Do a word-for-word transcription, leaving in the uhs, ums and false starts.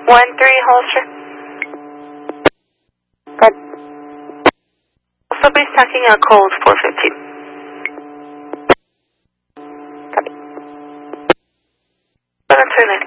one three holster. Good. Also be stacking a code four fifteen. Copy. seven three nine.